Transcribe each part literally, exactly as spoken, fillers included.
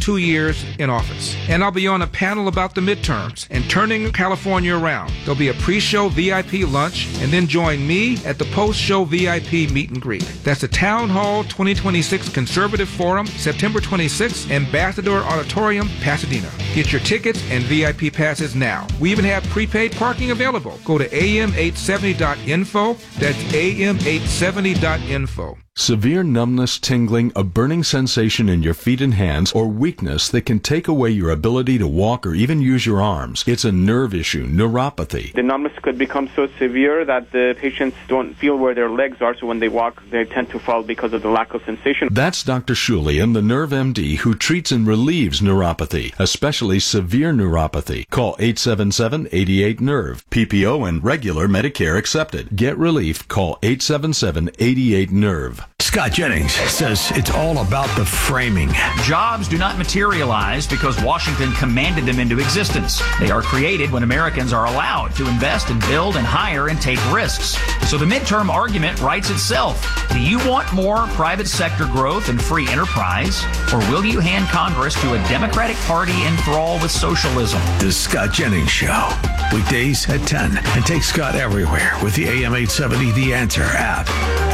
two years in office. And I'll be on a panel about the midterms and turning California around. There'll be a pre-show V I P lunch, and then join me at the post-show V I P meet and greet. That's the Town Hall twenty twenty-six Conservative Forum, September twenty-sixth, Ambassador Auditorium, Pasadena. Get your tickets and V I P passes now. We even have prepaid parking available. Go to A M eight seventy dot info. That's A M eight seventy dot info. Severe numbness, tingling, a burning sensation in your feet and hands, or weakness that can take away your ability to walk or even use your arms. It's a nerve issue, neuropathy. The numbness could become so severe that the patients don't feel where their legs are, so when they walk, they tend to fall because of the lack of sensation. That's Doctor Shulian, the Nerve M D, who treats and relieves neuropathy, especially severe neuropathy. Call eight seven seven, eight eight, nerve. P P O and regular Medicare accepted. Get relief. Call eight seven seven, eight eight, nerve. Scott Jennings says it's all about the framing. Jobs do not materialize because Washington commanded them into existence. They are created when Americans are allowed to invest and build and hire and take risks. So the midterm argument writes itself. Do you want more private sector growth and free enterprise, or will you hand Congress to a Democratic Party enthralled with socialism? The Scott Jennings Show. Weekdays at ten. And take Scott everywhere with the A M eight seventy The Answer app.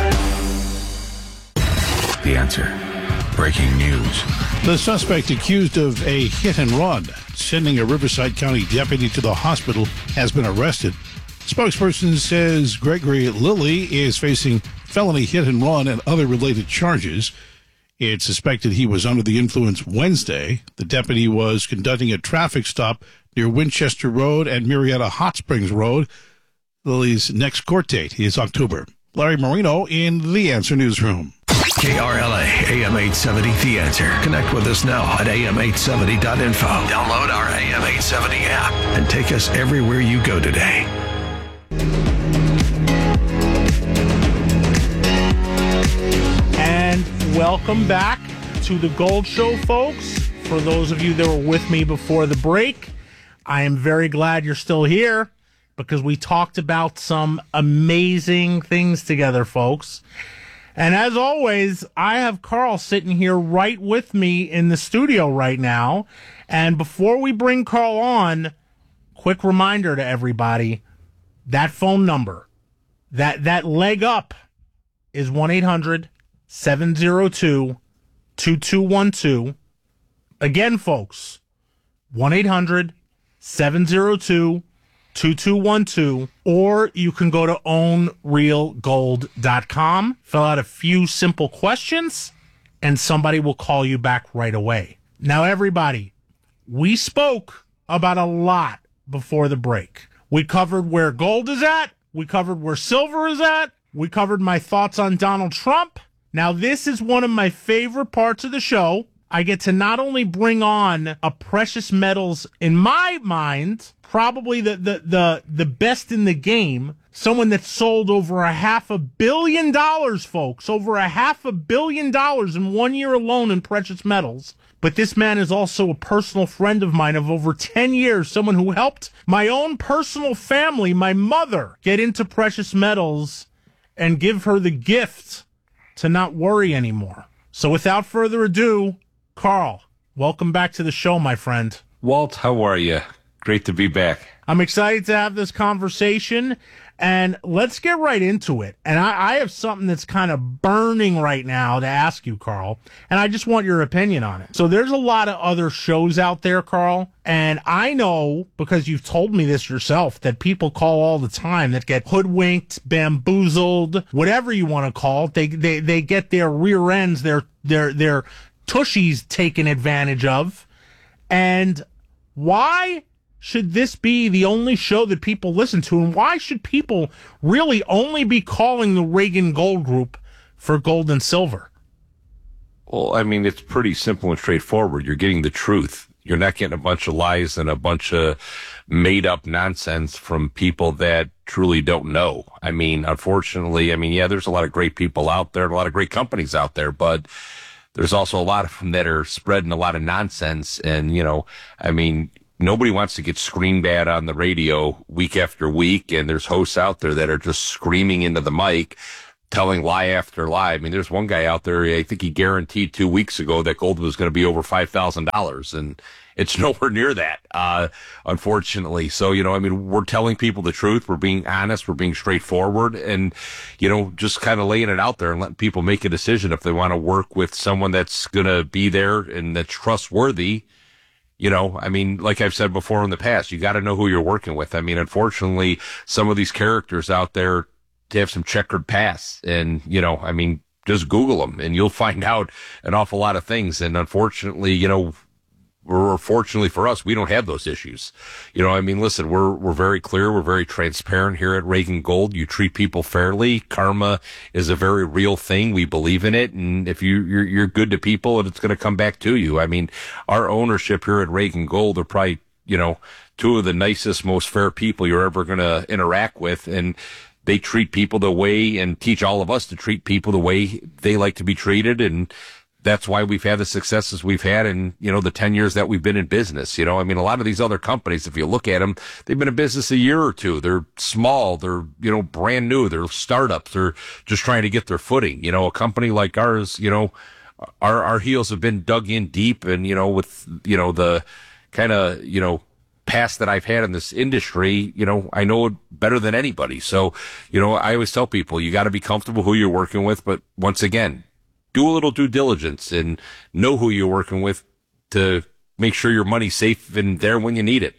The Answer. Breaking news. The suspect accused of a hit and run, sending a Riverside County deputy to the hospital, has been arrested. Spokesperson says Gregory Lilly is facing felony hit and run and other related charges. It's suspected he was under the influence Wednesday. The deputy was conducting a traffic stop near Winchester Road and Murrieta Hot Springs Road. Lilly's next court date is October. Larry Marino in The Answer Newsroom. K R L A, A M eight seventy, The Answer. Connect with us now at A M eight seventy dot info. Download our A M eight seventy app and take us everywhere you go today. And welcome back to the Gold Show, folks. For those of you that were with me before the break, I am very glad you're still here because we talked about some amazing things together, folks. And as always, I have Carl sitting here right with me in the studio right now. And before we bring Carl on, quick reminder to everybody, that phone number, that, that leg up is one eight hundred, seven oh two, two two one two. Again, folks, one eight hundred, seven oh two, two two one two, or you can go to own real gold dot com, fill out a few simple questions, and somebody will call you back right away. Now, everybody, we spoke about a lot before the break. We covered where gold is at. We covered where silver is at. We covered my thoughts on Donald Trump. Now, this is one of my favorite parts of the show. I get to not only bring on a precious metals, in my mind, probably the, the, the, the best in the game, someone that sold over a half a billion dollars, folks, over a half a billion dollars in one year alone in precious metals. But this man is also a personal friend of mine of over ten years, someone who helped my own personal family, my mother, get into precious metals and give her the gift to not worry anymore. So without further ado, Carl, welcome back to the show, my friend. Walt, how are you? Great to be back. I'm excited to have this conversation, and let's get right into it. And I, I have something that's kind of burning right now to ask you, Carl, and I just want your opinion on it. So there's a lot of other shows out there, Carl, and I know, because you've told me this yourself, that people call all the time that get hoodwinked, bamboozled, whatever you want to call it. They, they, they get their rear ends, their, their, their tushies taken advantage of. And why should this be the only show that people listen to? And why should people really only be calling the Reagan Gold Group for gold and silver? Well, I mean, it's pretty simple and straightforward. You're getting the truth. You're not getting a bunch of lies and a bunch of made-up nonsense from people that truly don't know. I mean, unfortunately, I mean, yeah, there's a lot of great people out there, a lot of great companies out there, but there's also a lot of them that are spreading a lot of nonsense. And, you know, I mean, nobody wants to get screamed at on the radio week after week. And there's hosts out there that are just screaming into the mic telling lie after lie. I mean, there's one guy out there, I think he guaranteed two weeks ago that gold was going to be over five thousand dollars, and it's nowhere near that, uh, unfortunately. So, you know, I mean, we're telling people the truth. We're being honest. We're being straightforward, and, you know, just kind of laying it out there and letting people make a decision if they want to work with someone that's going to be there and that's trustworthy. You know, I mean, like I've said before in the past, you got to know who you're working with. I mean, unfortunately, some of these characters out there have some checkered past, and, you know, I mean, just Google them and you'll find out an awful lot of things. And unfortunately, you know, or fortunately for us, we don't have those issues. You know, I mean, listen, we're, we're very clear. We're very transparent here at Reagan Gold. You treat people fairly. Karma is a very real thing. We believe in it. And if you, you're, you're good to people, and it's going to come back to you. I mean, our ownership here at Reagan Gold are probably, you know, two of the nicest, most fair people you're ever going to interact with. And they treat people the way and teach all of us to treat people the way they like to be treated. And that's why we've had the successes we've had in, you know, the ten years that we've been in business. You know, I mean, a lot of these other companies, if you look at them, they've been in business a year or two. They're small. They're, you know, brand new. They're startups. They're just trying to get their footing. You know, a company like ours, you know, our, our heels have been dug in deep, and, you know, with, you know, the kind of, you know, past that I've had in this industry, you know, I know it better than anybody. So, you know, I always tell people, you got to be comfortable who you're working with. But once again, do a little due diligence and know who you're working with to make sure your money's safe and there when you need it.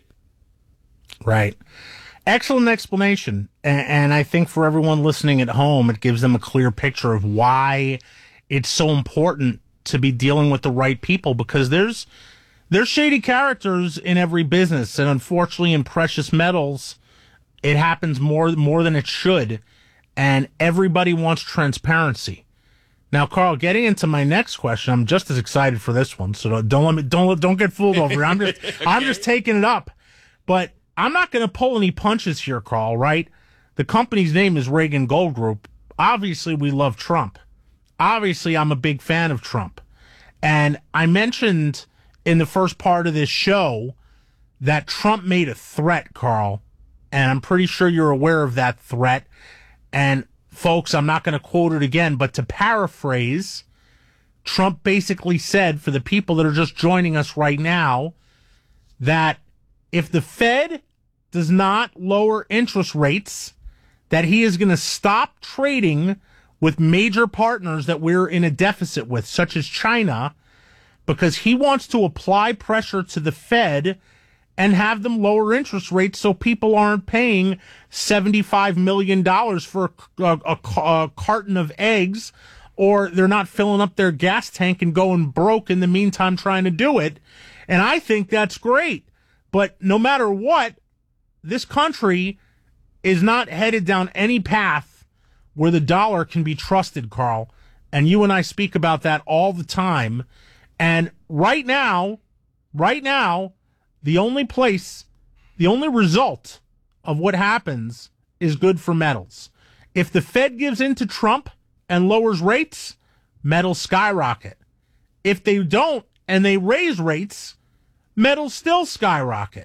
Right. Excellent explanation. And I think for everyone listening at home, it gives them a clear picture of why it's so important to be dealing with the right people, because there's there's shady characters in every business. And unfortunately, in precious metals, it happens more, more than it should. And everybody wants transparency. Now, Carl, getting into my next question, I'm just as excited for this one. So don't let me don't don't get fooled over here. I'm just okay. I'm just taking it up, but I'm not going to pull any punches here, Carl. Right? The company's name is Reagan Gold Group. Obviously, we love Trump. Obviously, I'm a big fan of Trump, and I mentioned in the first part of this show that Trump made a threat, Carl, and I'm pretty sure you're aware of that threat. And folks, I'm not going to quote it again, but to paraphrase, Trump basically said, for the people that are just joining us right now, that if the Fed does not lower interest rates, that he is going to stop trading with major partners that we're in a deficit with, such as China, because he wants to apply pressure to the Fed and have them lower interest rates so people aren't paying seventy-five million dollars for a, a, a carton of eggs, or they're not filling up their gas tank and going broke in the meantime trying to do it. And I think that's great. But no matter what, this country is not headed down any path where the dollar can be trusted, Carl. And you and I speak about that all the time. And right now, right now, the only place, the only result of what happens is good for metals. If the Fed gives in to Trump and lowers rates, metals skyrocket. If they don't and they raise rates, metals still skyrocket.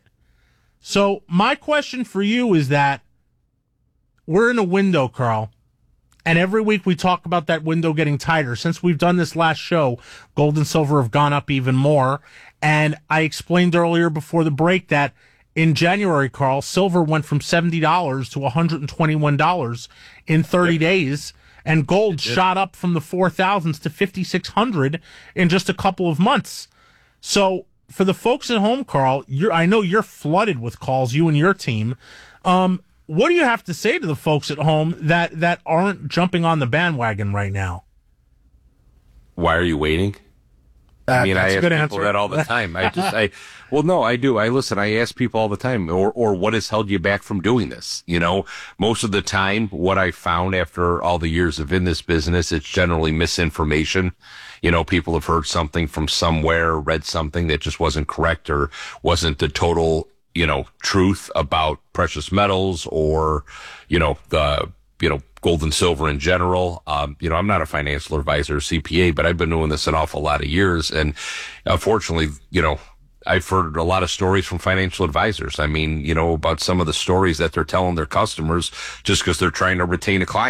So my question for you is that we're in a window, Carl, and every week we talk about that window getting tighter. Since we've done this last show, gold and silver have gone up even more. And I explained earlier before the break that in January, Carl, silver went from seventy dollars to one hundred twenty-one dollars in thirty yep. days. And gold shot up from the four thousands to fifty-six hundred in just a couple of months. So for the folks at home, Carl, you're, I know you're flooded with calls, you and your team. Um, what do you have to say to the folks at home that, that aren't jumping on the bandwagon right now? Why are you waiting? Uh, I mean, I ask people answer. that all the time. I just, I, well, no, I do. I listen, I ask people all the time, or, or what has held you back from doing this? You know, most of the time, what I found after all the years of in this business, it's generally misinformation. You know, people have heard something from somewhere, read something that just wasn't correct or wasn't the total, you know, truth about precious metals or, you know, the, you know, gold and silver in general. Um, you know, I'm not a financial advisor or C P A, but I've been doing this an awful lot of years. And unfortunately, you know, I've heard a lot of stories from financial advisors. I mean, you know, about some of the stories that they're telling their customers just because they're trying to retain a client.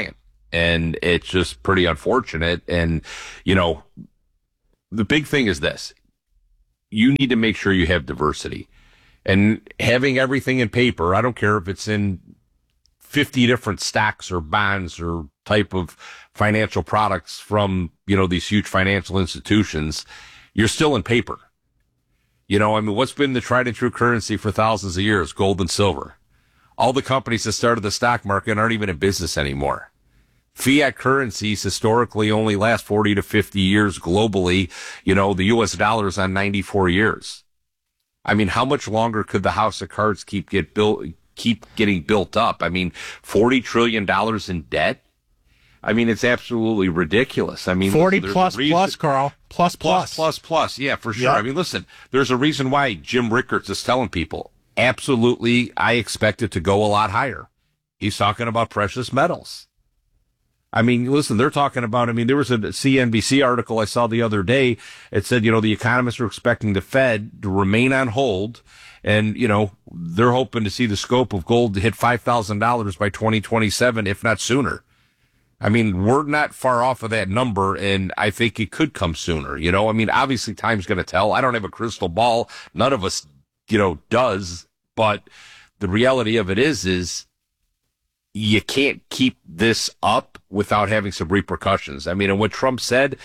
And it's just pretty unfortunate. And, you know, the big thing is this. You need to make sure you have diversity. And having everything in paper, I don't care if it's in fifty different stocks or bonds or type of financial products from, you know, these huge financial institutions, you're still in paper. You know, I mean, what's been the tried and true currency for thousands of years? Gold and silver. All the companies that started the stock market aren't even in business anymore. Fiat currencies historically only last forty to fifty years globally. You know, the U S dollar is on ninety-four years. I mean, how much longer could the house of cards keep get built, keep getting built up? I mean, forty trillion dollars in debt. I mean, it's absolutely ridiculous. I mean, forty plus plus, Carl. Plus plus. Plus plus plus. Yeah, for sure. Yep. I mean, listen, there's a reason why Jim Rickards is telling people, absolutely, I expect it to go a lot higher. He's talking about precious metals. I mean, listen, they're talking about, I mean, there was a C N B C article I saw the other day. It said, you know, the economists are expecting the Fed to remain on hold. And, you know, they're hoping to see the scope of gold to hit five thousand dollars by twenty twenty-seven, if not sooner. I mean, we're not far off of that number, and I think it could come sooner. You know, I mean, obviously time's going to tell. I don't have a crystal ball. None of us, you know, does. But the reality of it is, is you can't keep this up without having some repercussions. I mean, and what Trump said,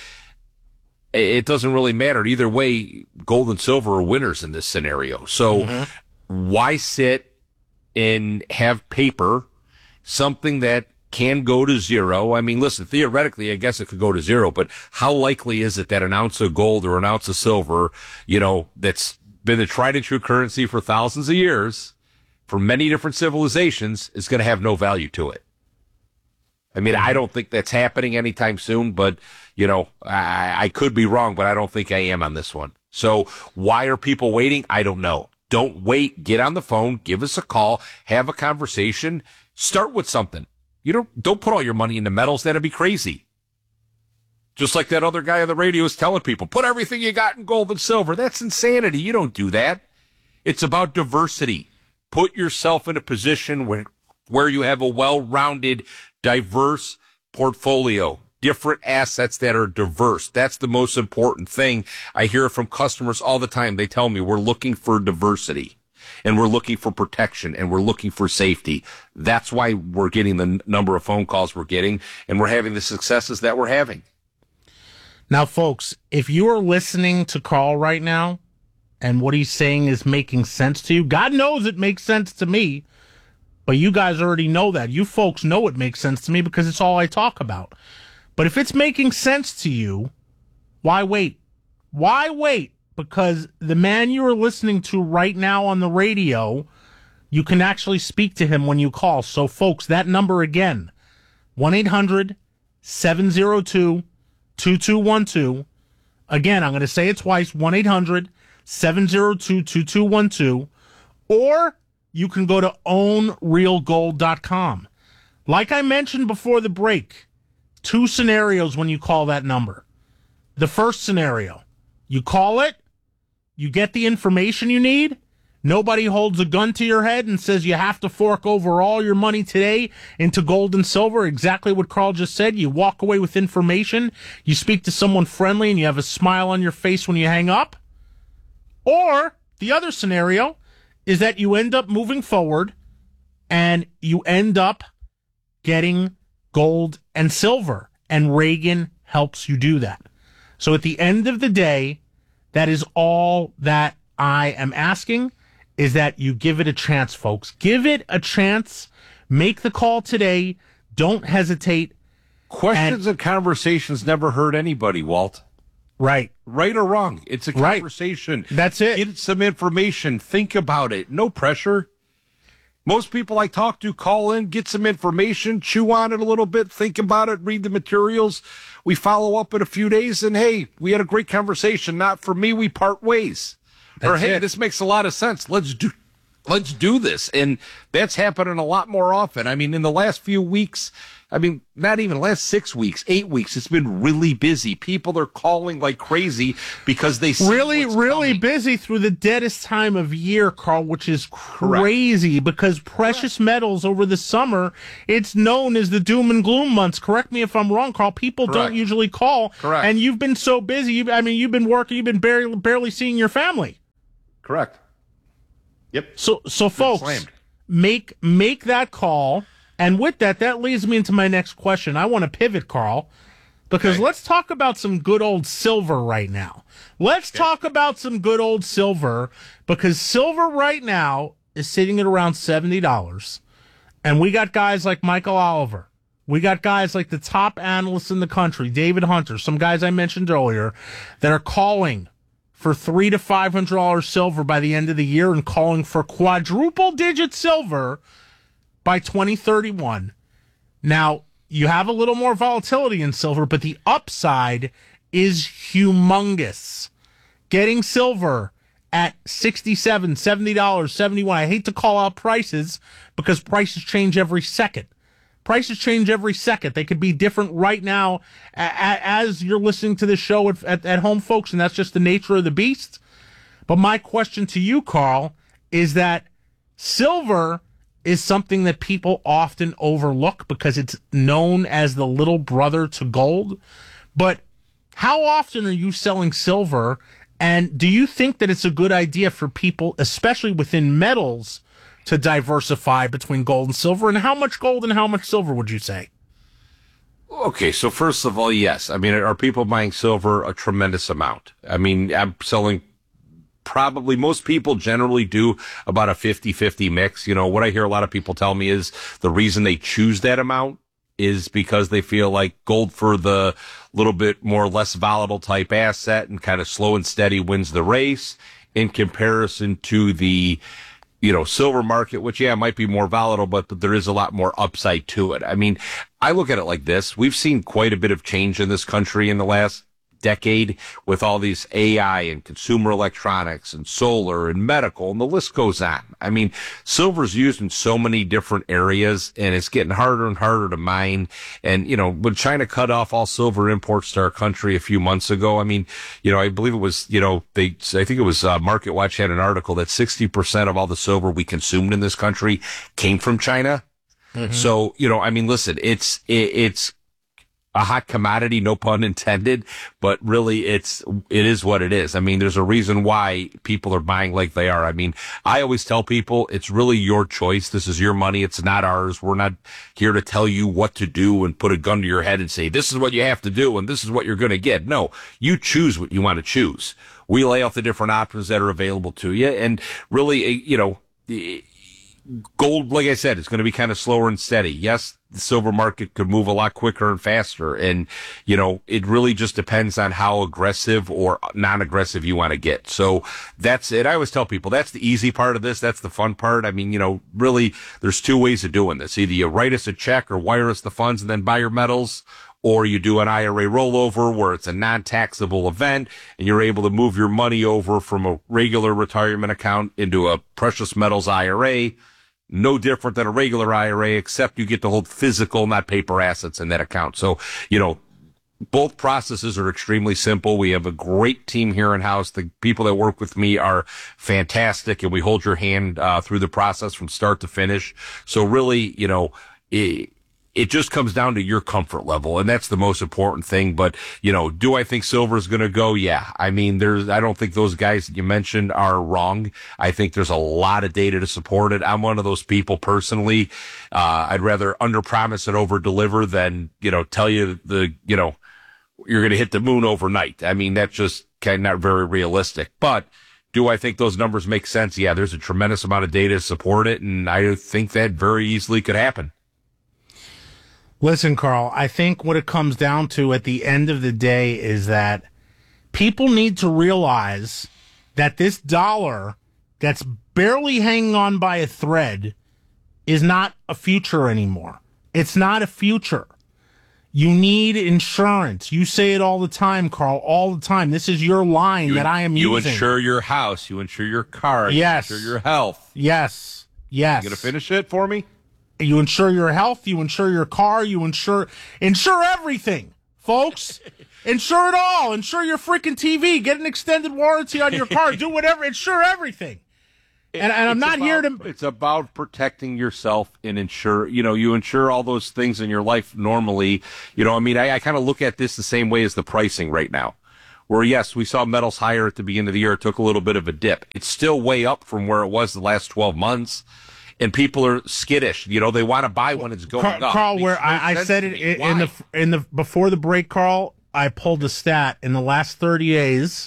it doesn't really matter. Either way, gold and silver are winners in this scenario. So mm-hmm. why sit and have paper, something that can go to zero? I mean, listen, theoretically, I guess it could go to zero, but how likely is it that an ounce of gold or an ounce of silver, you know, that's been the tried and true currency for thousands of years, for many different civilizations, is going to have no value to it? I mean, I don't think that's happening anytime soon, but, you know, I, I could be wrong, but I don't think I am on this one. So why are people waiting? I don't know. Don't wait. Get on the phone. Give us a call. Have a conversation. Start with something. You don't, don't put all your money into metals. That'd be crazy. Just like that other guy on the radio is telling people, put everything you got in gold and silver. That's insanity. You don't do that. It's about diversity. Put yourself in a position where, where you have a well-rounded, diverse portfolio, different assets that are diverse. That's the most important thing. I hear it from customers all the time. They tell me we're looking for diversity and we're looking for protection and we're looking for safety. That's why we're getting the n- number of phone calls we're getting and we're having the successes that we're having. Now, folks, if you are listening to Carl right now and what he's saying is making sense to you, God knows it makes sense to me. But you guys already know that. You folks know it makes sense to me because it's all I talk about. But if it's making sense to you, why wait? Why wait? Because the man you are listening to right now on the radio, you can actually speak to him when you call. So, folks, that number again, one eight hundred seven oh two two two one two. Again, I'm going to say it twice, one eight hundred seven oh two two two one two. Or you can go to own real gold dot com. Like I mentioned before the break, two scenarios when you call that number. The first scenario, you call it, you get the information you need, nobody holds a gun to your head and says you have to fork over all your money today into gold and silver, exactly what Carl just said. You walk away with information, you speak to someone friendly, and you have a smile on your face when you hang up. Or the other scenario is that you end up moving forward and you end up getting gold and silver, and Reagan helps you do that. So at the end of the day, that is all that I am asking, is that you give it a chance, folks. Give it a chance. Make the call today. Don't hesitate. Questions and, and conversations never hurt anybody, Walt. Right. Right or wrong. It's a conversation. Right. That's it. Get some information. Think about it. No pressure. Most people I talk to call in, get some information, chew on it a little bit, think about it, read the materials. We follow up in a few days, and hey, we had a great conversation. Not for me, we part ways. That's or hey, it. This makes a lot of sense. Let's do let's do this. And that's happening a lot more often. I mean, in the last few weeks, I mean, not even last six weeks, eight weeks. It's been really busy. People are calling like crazy because they see really, really coming. busy through the deadest time of year, Carl, which is crazy Correct. because precious Correct. metals over the summer, it's known as the doom and gloom months. Correct me if I'm wrong, Carl. People Correct. don't usually call. Correct. And you've been so busy. You, I mean, you've been working. You've been barely, barely seeing your family. Correct. Yep. So, so folks, make make that call. And with that, that leads me into my next question. I want to pivot, Carl, because okay. let's talk about some good old silver right now. Let's okay. talk about some good old silver, because silver right now is sitting at around seventy dollars. And we got guys like Michael Oliver. We got guys like the top analysts in the country, David Hunter, some guys I mentioned earlier, that are calling for three to five hundred dollars silver by the end of the year and calling for quadruple digit silver by twenty thirty-one. Now, you have a little more volatility in silver, but the upside is humongous. Getting silver at sixty-seven dollars, seventy dollars, seventy-one dollars. I hate to call out prices because prices change every second. Prices change every second. They could be different right now as you're listening to this show at, at, at home, folks, and that's just the nature of the beast. But my question to you, Carl, is that silver is something that people often overlook because it's known as the little brother to gold. But how often are you selling silver? And do you think that it's a good idea for people, especially within metals, to diversify between gold and silver? And how much gold and how much silver would you say? Okay, so first of all, yes. I mean, are people buying silver? A tremendous amount. I mean, I'm selling probably, most people generally do about a fifty-fifty mix. You know, what I hear a lot of people tell me is the reason they choose that amount is because they feel like gold for the little bit more less volatile type asset and kind of slow and steady wins the race in comparison to the, you know, silver market, which, yeah, might be more volatile, but, but there is a lot more upside to it. I mean, I look at it like this. We've seen quite a bit of change in this country in the last decade with all these A I and consumer electronics and solar and medical, and the list goes on. I mean, silver's used in so many different areas, and it's getting harder and harder to mine. And, you know, when China cut off all silver imports to our country a few months ago, I mean, you know, I believe it was, you know, they, I think it was uh, Market Watch had an article that sixty percent of all the silver we consumed in this country came from China. Mm-hmm. So, you know, I mean, listen, it's, it, it's, a hot commodity, no pun intended, but really it's, it is what it is. I mean, there's a reason why people are buying like they are. I mean, I always tell people it's really your choice. This is your money. It's not ours. We're not here to tell you what to do and put a gun to your head and say, this is what you have to do and this is what you're going to get. No, you choose what you want to choose. We lay out the different options that are available to you. And really, you know, gold, like I said, is going to be kind of slower and steady. Yes, the silver market could move a lot quicker and faster. And, you know, it really just depends on how aggressive or non-aggressive you want to get. So that's it. I always tell people that's the easy part of this. That's the fun part. I mean, you know, really, there's two ways of doing this. Either you write us a check or wire us the funds and then buy your metals, or you do an I R A rollover where it's a non-taxable event and you're able to move your money over from a regular retirement account into a precious metals I R A. No different than a regular I R A, except you get to hold physical, not paper assets in that account. So, you know, both processes are extremely simple. We have a great team here in-house. The people that work with me are fantastic, and we hold your hand uh, through the process from start to finish. So really, you know, it, it just comes down to your comfort level, and that's the most important thing. But, you know, do I think silver is going to go? Yeah. I mean, there's, I don't think those guys that you mentioned are wrong. I think there's a lot of data to support it. I'm one of those people personally. Uh, I'd rather underpromise and overdeliver than, you know, tell you the, you know, you're going to hit the moon overnight. I mean, that's just kind of not very realistic. But do I think those numbers make sense? Yeah, there's a tremendous amount of data to support it, and I think that very easily could happen. Listen, Carl, I think what it comes down to at the end of the day is that people need to realize that this dollar that's barely hanging on by a thread is not a future anymore. It's not a future. You need insurance. You say it all the time, Carl, all the time. This is your line you, that I am you using. You insure your house. You insure your car. Yes. You insure your health. Yes. Yes. You going to finish it for me? You insure your health, you insure your car, you insure insure everything, folks. Insure it all. Insure your freaking T V. Get an extended warranty on your car. Do whatever. Insure everything. And, and I'm not about, here to... It's about protecting yourself and insure, you know, you insure all those things in your life normally. You know, I mean, I, I kind of look at this the same way as the pricing right now. Where, yes, we saw metals higher at the beginning of the year. It took a little bit of a dip. It's still way up from where it was the last twelve months. And people are skittish. You know, they want to buy when it's going Carl, up. Carl, where no I, I said it in, in the in the before the break, Carl, I pulled a stat. In the last thirty days,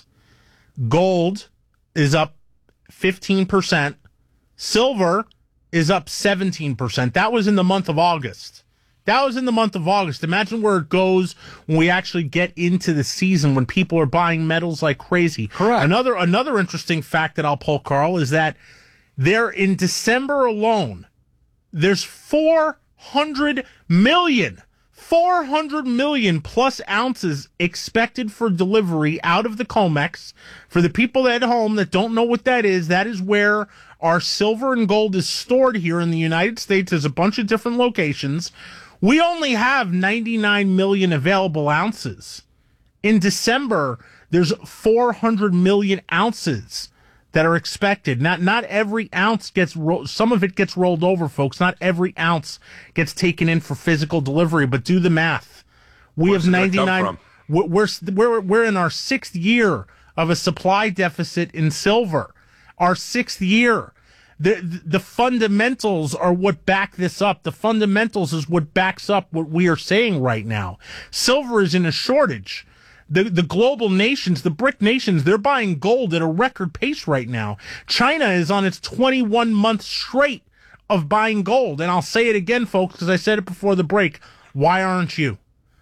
gold is up fifteen percent. Silver is up seventeen percent. That was in the month of August. That was in the month of August. Imagine where it goes when we actually get into the season, when people are buying metals like crazy. Correct. Another another interesting fact that I'll pull, Carl, is that there in December alone, there's four hundred million, four hundred million plus ounces expected for delivery out of the COMEX. For the people at home that don't know what that is, that is where our silver and gold is stored here in the United States. There's a bunch of different locations. We only have ninety-nine million available ounces. In December, there's four hundred million ounces that are expected. Not not every ounce gets ro- some of it gets rolled over, folks. Not every ounce gets taken in for physical delivery. But do the math. We Where's have ninety-nine. We're, we're we're we're in our sixth year of a supply deficit in silver. Our sixth year. The the fundamentals are what back this up. The fundamentals is what backs up what we are saying right now. Silver is in a shortage. The the global nations, the BRIC nations, they're buying gold at a record pace right now. China is on its twenty-one month straight of buying gold. And I'll say it again, folks, because I said it before the break. Why aren't you?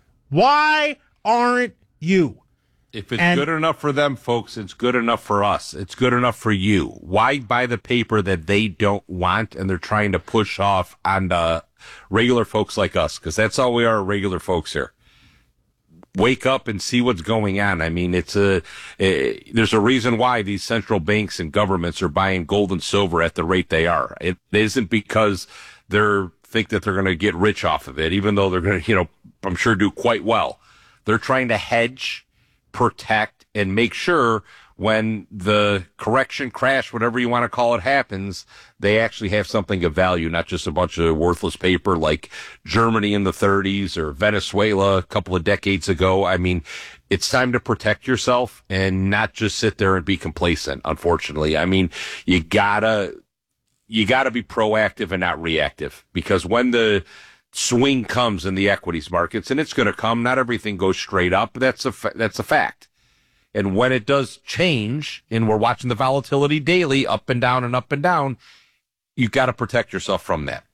Why aren't you? If it's And- good enough for them, folks, it's good enough for us. It's good enough for you. Why buy the paper that they don't want and they're trying to push off on the regular folks like us? Because that's all we are, regular folks here. Wake up and see what's going on. I mean, it's a, a there's a reason why these central banks and governments are buying gold and silver at the rate they are. It isn't because they're think that they're going to get rich off of it, even though they're going to, you know, I'm sure do quite well. They're trying to hedge, protect, and make sure when the correction, crash, whatever you want to call it, happens, they actually have something of value, not just a bunch of worthless paper like Germany in the thirties or Venezuela a couple of decades ago. I mean, it's time to protect yourself and not just sit there and be complacent, unfortunately. I mean, you gotta, you gotta be proactive and not reactive, because when the swing comes in the equities markets, and it's going to come, not everything goes straight up. That's a, fa- that's a fact. And when it does change, and we're watching the volatility daily, up and down and up and down, you've got to protect yourself from that.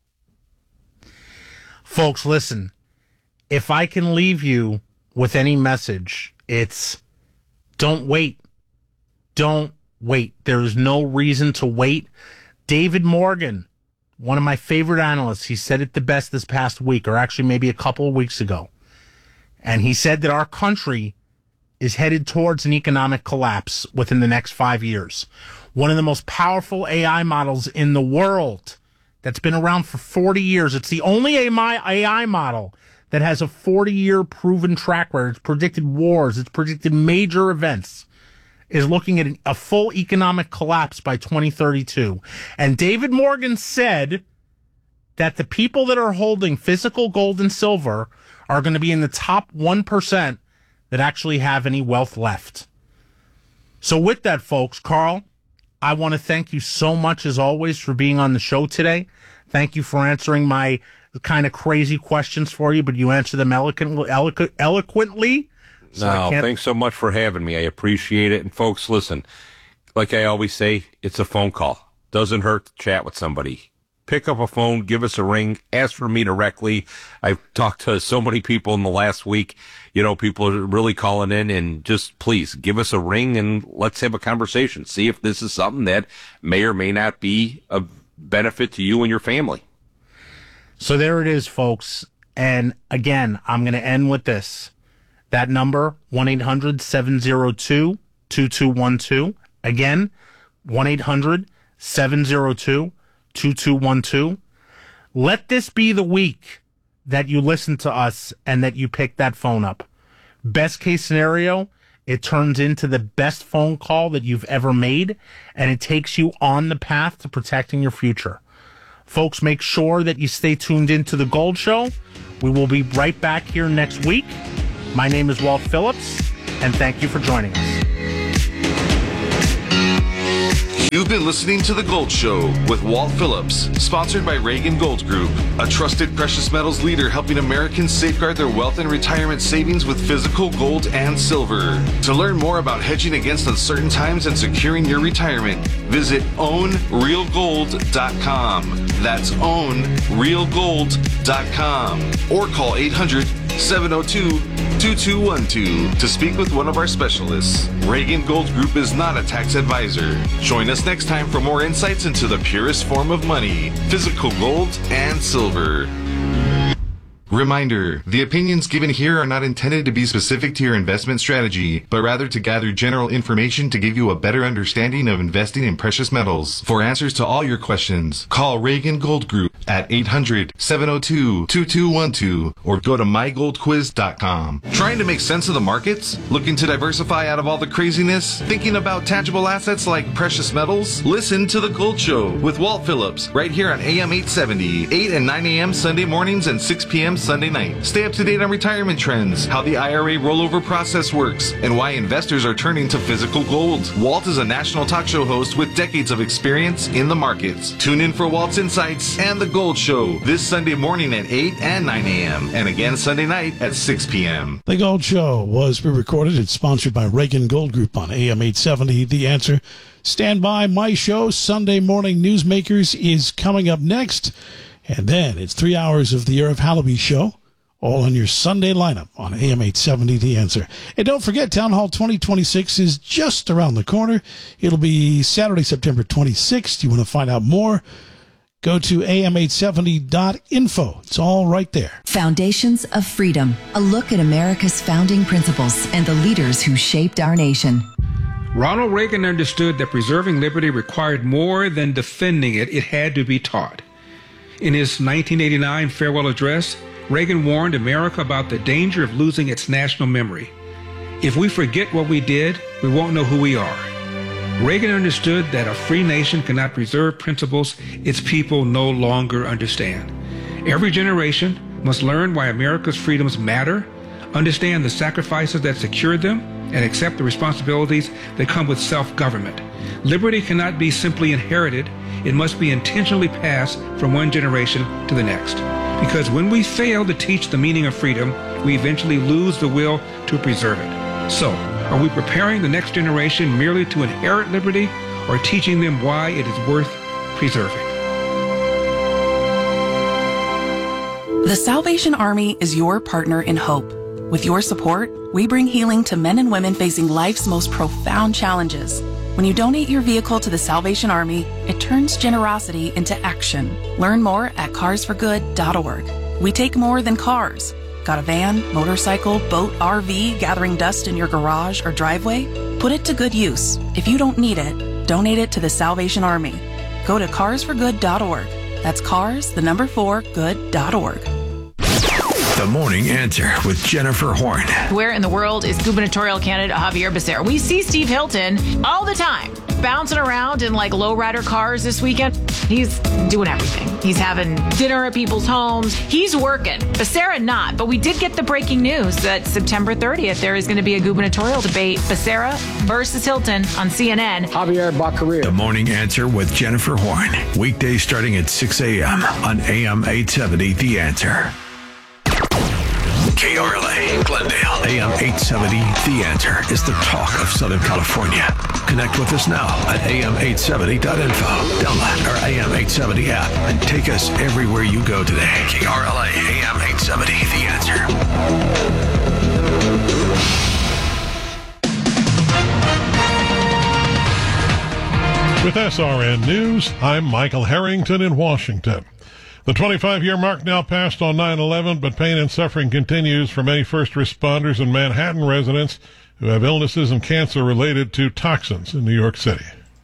Folks, listen, if I can leave you with any message, it's don't wait. Don't wait. There is no reason to wait. David Morgan, one of my favorite analysts, he said it the best this past week, or actually maybe a couple of weeks ago. And he said that our country is headed towards an economic collapse within the next five years. One of the most powerful A I models in the world that's been around for forty years. It's the only A I model that has a forty-year proven track record. It's predicted wars. It's predicted major events. Is looking at a full economic collapse by twenty thirty-two. And David Morgan said that the people that are holding physical gold and silver are going to be in the top one percent that actually have any wealth left. So with that, folks, Carl, I want to thank you so much, as always, for being on the show today. Thank you for answering my kind of crazy questions for you, but you answered them eloquently. Eloqu- eloquently. So no, thanks so much for having me. I appreciate it. And folks, listen, like I always say, it's a phone call. Doesn't hurt to chat with somebody. Pick up a phone, give us a ring, ask for me directly. I've talked to so many people in the last week. You know, people are really calling in, and just please give us a ring and let's have a conversation. See if this is something that may or may not be of benefit to you and your family. So there it is, folks. And again, I'm going to end with this. That number, one eight hundred seven oh two two two one two. Again, one eight hundred seven oh two two two one two. Let this be the week that you listen to us and that you pick that phone up. Best case scenario, it turns into the best phone call that you've ever made, and it takes you on the path to protecting your future. Folks, make sure that you stay tuned into The Gold Show. We will be right back here next week. My name is Walt Phillips, and thank you for joining us. You've been listening to The Gold Show with Walt Phillips, sponsored by Reagan Gold Group, a trusted precious metals leader helping Americans safeguard their wealth and retirement savings with physical gold and silver. To learn more about hedging against uncertain times and securing your retirement, visit own real gold dot com. That's own real gold dot com. Or call eight hundred, seven oh two, two two one two to speak with one of our specialists. Reagan Gold Group is not a tax advisor. Join us next time for more insights into the purest form of money, physical gold and silver. Reminder, the opinions given here are not intended to be specific to your investment strategy, but rather to gather general information to give you a better understanding of investing in precious metals. For answers to all your questions, call Reagan Gold Group at eight hundred, seven oh two, two two one two or go to my gold quiz dot com. Trying to make sense of the markets? Looking to diversify out of all the craziness? Thinking about tangible assets like precious metals? Listen to The Gold Show with Walt Phillips right here on A M eight seventy, eight and nine a.m. Sunday mornings and six p.m. Sunday night. Stay up to date on retirement trends, how the I R A rollover process works, and why investors are turning to physical gold. Walt is a national talk show host with decades of experience in the markets. Tune in for Walt's Insights and The Gold Show this Sunday morning at eight and nine a.m. and again Sunday night at six p.m. The Gold Show was pre-recorded. It's sponsored by Reagan Gold Group on A M eight seventy. The Answer. Stand by. My show, Sunday Morning Newsmakers, is coming up next. And then it's three hours of the Irv Halaby Show, all on your Sunday lineup on A M eight seventy, The Answer. And don't forget, Town Hall twenty twenty-six is just around the corner. It'll be Saturday, September twenty-sixth. You want to find out more? Go to A M eight seventy dot info. It's all right there. Foundations of Freedom, a look at America's founding principles and the leaders who shaped our nation. Ronald Reagan understood that preserving liberty required more than defending it. It had to be taught. In his nineteen eighty-nine farewell address, Reagan warned America about the danger of losing its national memory. If we forget what we did, we won't know who we are. Reagan understood that a free nation cannot preserve principles its people no longer understand. Every generation must learn why America's freedoms matter, understand the sacrifices that secured them, and accept the responsibilities that come with self-government. Liberty cannot be simply inherited. It must be intentionally passed from one generation to the next. Because when we fail to teach the meaning of freedom, we eventually lose the will to preserve it. So, are we preparing the next generation merely to inherit liberty, or teaching them why it is worth preserving? The Salvation Army is your partner in hope. With your support, we bring healing to men and women facing life's most profound challenges. When you donate your vehicle to the Salvation Army, it turns generosity into action. Learn more at cars for good dot org. We take more than cars. Got a van, motorcycle, boat, R V gathering dust in your garage or driveway? Put it to good use. If you don't need it, donate it to the Salvation Army. Go to cars for good dot org. That's cars, the number four, good dot org. The Morning Answer with Jennifer Horn. Where in the world is gubernatorial candidate Javier Becerra? We see Steve Hilton all the time bouncing around in like lowrider cars this weekend. He's doing everything. He's having dinner at people's homes. He's working. Becerra not. But we did get the breaking news that September thirtieth, there is going to be a gubernatorial debate. Becerra versus Hilton on C N N. Javier Baccaria. The Morning Answer with Jennifer Horn. Weekdays starting at six a.m. on A M eight seventy, The Answer. K R L A, Glendale, A M eight seventy, The Answer is the talk of Southern California. Connect with us now at A M eight seventy dot info. Download our A M eight seventy app and take us everywhere you go today. K R L A, A M eight seventy, The Answer. With S R N News, I'm Michael Harrington in Washington. The twenty-five-year mark now passed on nine eleven, but pain and suffering continues for many first responders and Manhattan residents who have illnesses and cancer related to toxins in New York City.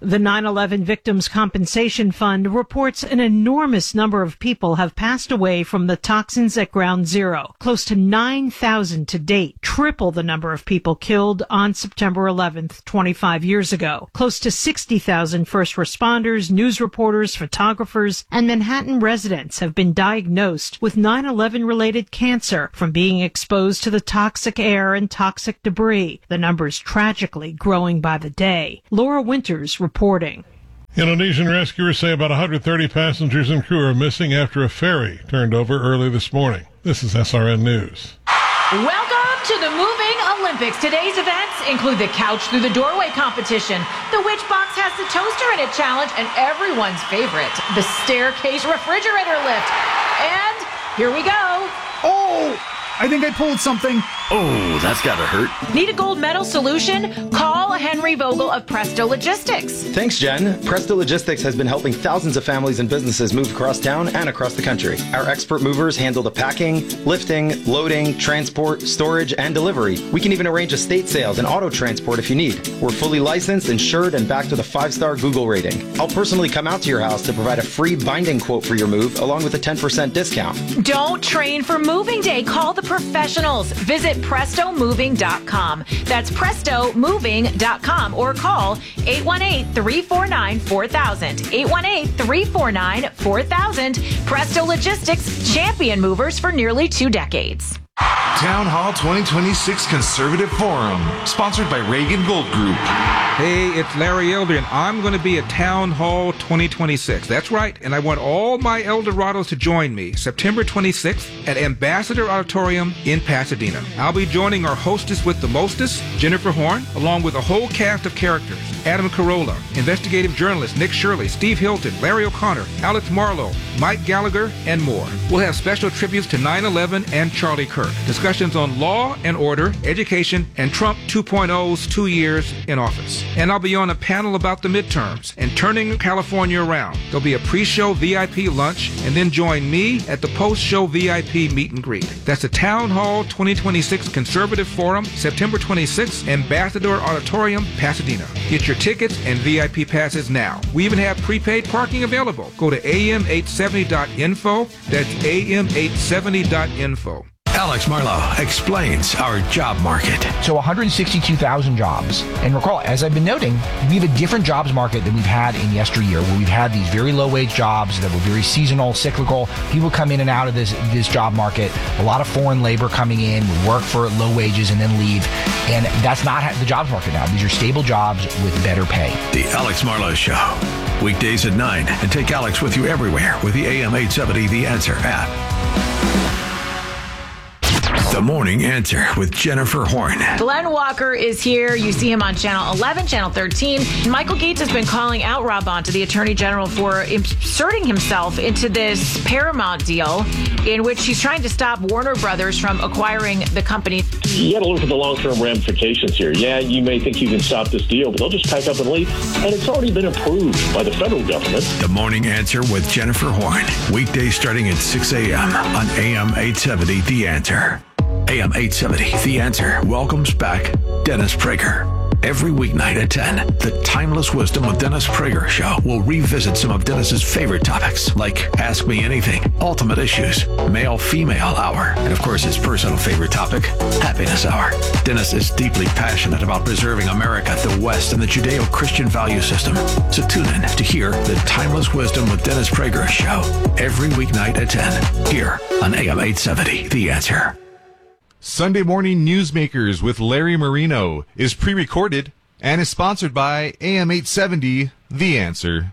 The nine eleven Victims Compensation Fund reports an enormous number of people have passed away from the toxins at Ground Zero, close to nine thousand to date, triple the number of people killed on September eleventh, twenty-five years ago. Close to sixty thousand first responders, news reporters, photographers, and Manhattan residents have been diagnosed with nine eleven related cancer from being exposed to the toxic air and toxic debris. The numbers tragically growing by the day. Laura Winters reporting. Indonesian rescuers say about one hundred thirty passengers and crew are missing after a ferry turned over early this morning. This is S R N News. Welcome to the Moving Olympics. Today's events include the Couch Through the Doorway competition, the Which Box Has the Toaster in It challenge, and everyone's favorite, the Staircase Refrigerator Lift. And here we go. Oh, I think I pulled something. Oh, that's gotta hurt. Need a gold medal solution? Call Henry Vogel of Presto Logistics. Thanks, Jen. Presto Logistics has been helping thousands of families and businesses move across town and across the country. Our expert movers handle the packing, lifting, loading, transport, storage, and delivery. We can even arrange estate sales and auto transport if you need. We're fully licensed, insured, and backed with a five-star Google rating. I'll personally come out to your house to provide a free binding quote for your move, along with a ten percent discount. Don't train for moving day. Call the professionals. Visit presto moving dot com. That's presto moving dot com or call eight one eight, three four nine, four thousand. eight one eight, three four nine, four thousand. Presto Logistics, champion movers for nearly two decades. Town Hall twenty twenty-six Conservative Forum, sponsored by Reagan Gold Group. Hey, it's Larry Elder, and I'm going to be at Town Hall twenty twenty-six. That's right, and I want all my Eldorados to join me September twenty-sixth at Ambassador Auditorium in Pasadena. I'll be joining our hostess with the mostest, Jennifer Horn, along with a whole cast of characters. Adam Carolla, investigative journalist Nick Shirley, Steve Hilton, Larry O'Connor, Alex Marlowe, Mike Gallagher, and more. We'll have special tributes to nine eleven and Charlie Kirk, discussions on law and order, education, and Trump two point oh's two years in office. And I'll be on a panel about the midterms and turning California around. There'll be a pre-show V I P lunch, and then join me at the post-show V I P meet and greet. That's the Town Hall twenty twenty-six Conservative Forum, September twenty-sixth, Ambassador Auditorium, Pasadena. Get your tickets and V I P passes now. We even have prepaid parking available. Go to A M eight seventy dot info. That's A M eight seventy dot info. Alex Marlowe explains our job market. So one hundred sixty-two thousand jobs. And recall, as I've been noting, we have a different jobs market than we've had in yesteryear, where we've had these very low-wage jobs that were very seasonal, cyclical. People come in and out of this, this job market. A lot of foreign labor coming in, work for low wages and then leave. And that's not the jobs market now. These are stable jobs with better pay. The Alex Marlowe Show. Weekdays at nine. And take Alex with you everywhere with the A M eight seventy The Answer app. The Morning Answer with Jennifer Horn. Glenn Walker is here. You see him on Channel eleven, Channel thirteen. Michael Gates has been calling out Rob Bonta, the Attorney General, for inserting himself into this Paramount deal in which he's trying to stop Warner Brothers from acquiring the company. You got to look at the long-term ramifications here. Yeah, you may think you can stop this deal, but they'll just pack up and leave. And it's already been approved by the federal government. The Morning Answer with Jennifer Horn. Weekdays starting at six a.m. on A M eight seventy The Answer. A M eight seventy The Answer welcomes back Dennis Prager. Every weeknight at ten, the Timeless Wisdom with Dennis Prager show will revisit some of Dennis's favorite topics, like Ask Me Anything, Ultimate Issues, Male-Female Hour, and of course his personal favorite topic, Happiness Hour. Dennis is deeply passionate about preserving America, the West, and the Judeo-Christian value system. So tune in to hear the Timeless Wisdom with Dennis Prager show every weeknight at ten, here on A M eight seventy The Answer. Sunday Morning Newsmakers with Larry Marino is pre-recorded and is sponsored by A M eight seventy The Answer.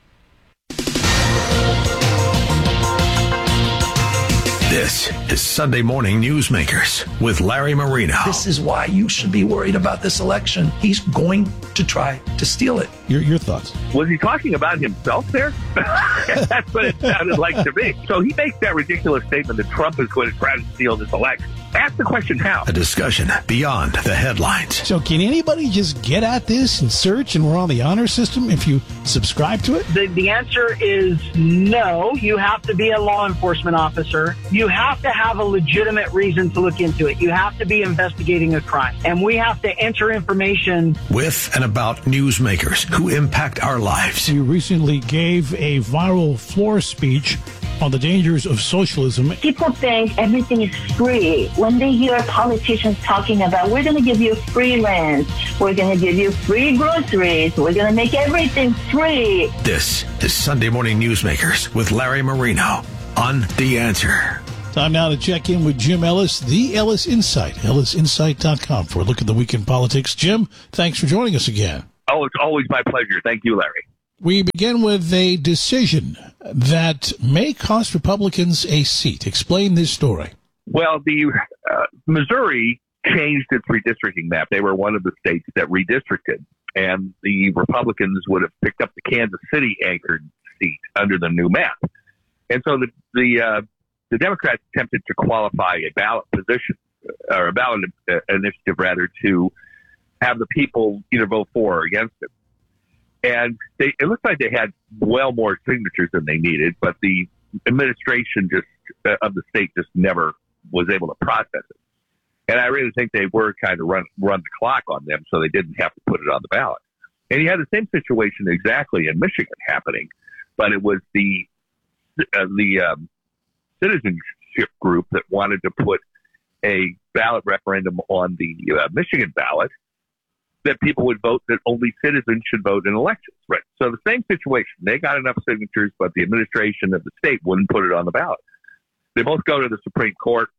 This is Sunday Morning Newsmakers with Larry Marino. This is why you should be worried about this election. He's going to try to steal it. Your your thoughts? Was he talking about himself there? That's what it sounded like to me. So he makes that ridiculous statement that Trump is going to try to steal this election. Ask the question how. A discussion beyond the headlines. So can anybody just get at this and search and we're on the honor system if you subscribe to it? The, the answer is no. You have to be a law enforcement officer. You have to have a legitimate reason to look into it. You have to be investigating a crime. And we have to enter information With and about newsmakers who impact our lives. You recently gave a viral floor speech on the dangers of socialism. People think everything is free. When they hear politicians talking about, we're going to give you free rent, we're going to give you free groceries, we're going to make everything free. This is Sunday Morning Newsmakers with Larry Marino on The Answer. Time now to check in with Jim Ellis, the Ellis Insight, ellis insight dot com for a look at the week in politics. Jim, thanks for joining us again. Oh, it's always my pleasure. Thank you, Larry. We begin with a decision that may cost Republicans a seat. Explain this story. Well, the uh, Missouri changed its redistricting map. They were one of the states that redistricted, and the Republicans would have picked up the Kansas City anchored seat under the new map. And so the the, uh, the Democrats attempted to qualify a ballot position, or a ballot uh, initiative, rather, to have the people either vote for or against it. And they, it looked like they had well more signatures than they needed, but the administration just uh, of the state just never was able to process it. And I really think they were kind of run run the clock on them, so they didn't have to put it on the ballot. And you had the same situation exactly in Michigan happening, but it was the uh, the um, citizenship group that wanted to put a ballot referendum on the uh, Michigan ballot, that people would vote that only citizens should vote in elections. Right. So the same situation. They got enough signatures, but the administration of the state wouldn't put it on the ballot. They both go to the Supreme Court.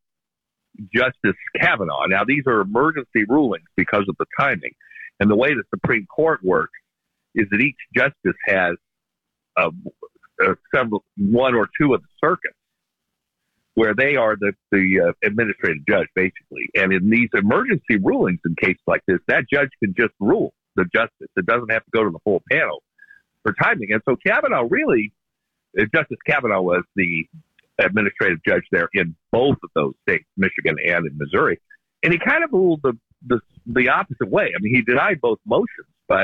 Justice Kavanaugh. Now, these are emergency rulings because of the timing. And the way the Supreme Court works is that each justice has uh, uh, several, one or two of the circuits where they are the, the uh, administrative judge, basically. And in these emergency rulings in cases like this, that judge can just rule, the justice. It doesn't have to go to the full panel for timing. And so Kavanaugh really, uh, Justice Kavanaugh was the administrative judge there in both of those states, Michigan and in Missouri. And he kind of ruled the, the, the opposite way. I mean, he denied both motions, but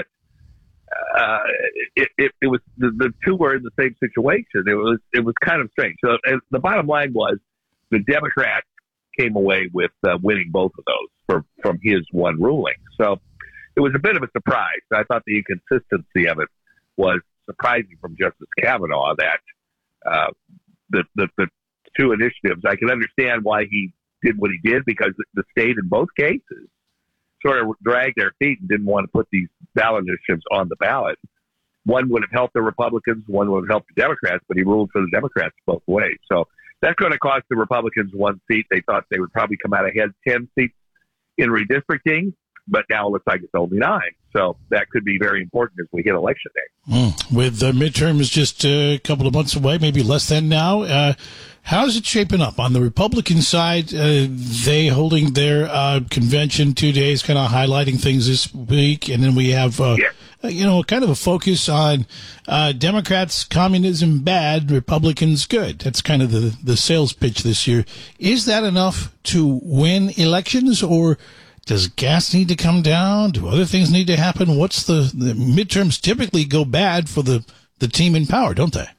uh, it, it, it was the, the two were in the same situation. It was it was kind of strange. So and the bottom line was the Democrats came away with uh, winning both of those for, from his one ruling. So it was a bit of a surprise. I thought the inconsistency of it was surprising from Justice Kavanaugh that uh, the, the the two initiatives. I can understand why he did what he did, because the state in both cases sort of dragged their feet and didn't want to put these ballot initiatives on the ballot. One would have helped the Republicans, one would have helped the Democrats, but he ruled for the Democrats both ways. So that's going to cost the Republicans one seat. They thought they would probably come out ahead ten seats in redistricting, but now it looks like it's only nine. So that could be very important as we hit election day. Mm. With the midterms just a couple of months away, maybe less than now, uh, how's it shaping up? On the Republican side, uh, they holding their uh, convention two days, kind of highlighting things this week, and then we have, uh, yeah. you know, kind of a focus on uh, Democrats, communism bad, Republicans good. That's kind of the, the sales pitch this year. Is that enough to win elections, or does gas need to come down? Do other things need to happen? What's the, the midterms typically go bad for the, the team in power, don't they?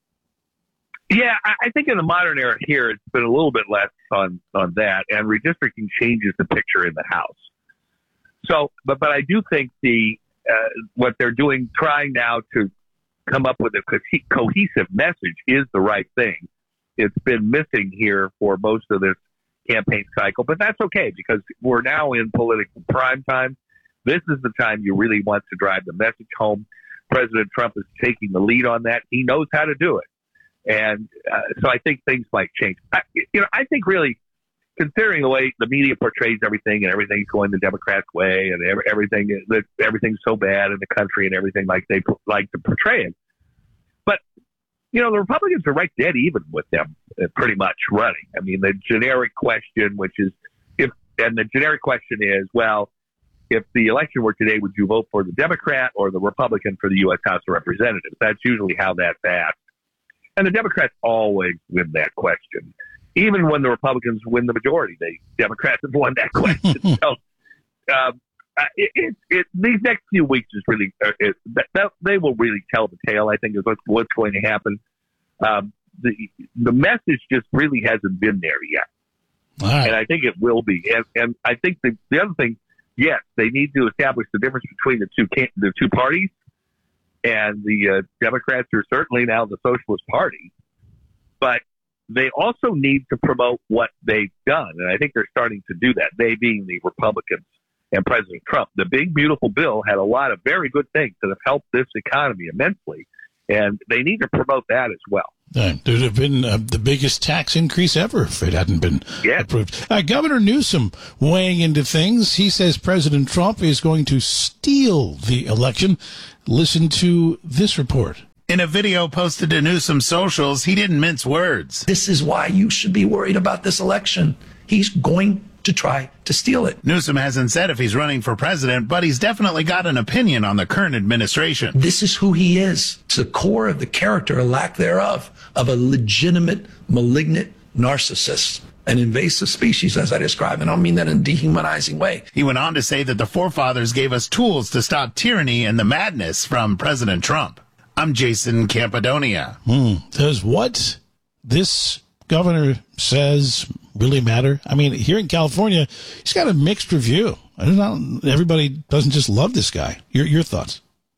Yeah, I think in the modern era here, it's been a little bit less on, on that, and redistricting changes the picture in the House. So, but, but I do think the, uh, what they're doing, trying now to come up with a co- cohesive message is the right thing. It's been missing here for most of this campaign cycle, but that's okay, because we're now in political prime time. This is the time you really want to drive the message home. President Trump is taking the lead on that. He knows how to do it. And uh, so I think things might change. I, you know, I think really, considering the way the media portrays everything, and everything's going the Democrats' way, and every, everything that everything's so bad in the country, and everything like they like to portray it. But you know, the Republicans are right dead even with them, uh, pretty much running. I mean, the generic question, which is if, and the generic question is, well, if the election were today, would you vote for the Democrat or the Republican for the U S House of Representatives? That's usually how that's asked. And the Democrats always win that question. even when the Republicans win the majority, they Democrats have won that question. so um, it, it, it, these next few weeks is really uh, it, that, they will really tell the tale. I think is what's, what's going to happen. Um, the the message just really hasn't been there yet, right. And I think it will be. And, and I think the the other thing, yes, they need to establish the difference between the two can- the two parties, and the uh, Democrats are certainly now the Socialist Party, but they also need to promote what they've done, and I think they're starting to do that. They being the Republicans and President Trump. The big, beautiful bill had a lot of very good things that have helped this economy immensely, and they need to promote that as well. Uh, there would have been uh, the biggest tax increase ever if it hadn't been yeah. approved. Uh, Governor Newsom weighing into things. He says President Trump is going to steal the election. Listen to this report. In a video posted to Newsom's socials, he didn't mince words. This is why you should be worried about this election. He's going to try to steal it. Newsom hasn't said if he's running for president, but he's definitely got an opinion on the current administration. This is who he is. It's the core of the character, or lack thereof, of a legitimate, malignant narcissist. An invasive species, as I describe, and I don't mean that in a dehumanizing way. He went on to say that the forefathers gave us tools to stop tyranny and the madness from President Trump. I'm Jason Campodonia. Hmm. Does what this governor says really matter? I mean, here in California, he's got a mixed review. I don't know, everybody doesn't just love this guy. Your your thoughts?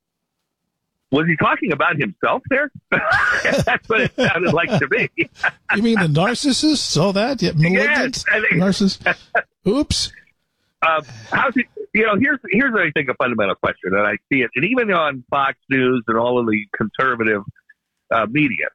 Was he talking about himself there? That's what it sounded like to me. You mean the narcissist? All that? Yeah, malignant yes, I think, narcissist? Oops. Um, how's it, you know, here's, here's, I think, a fundamental question, and I see it, and even on Fox News and all of the conservative uh, media.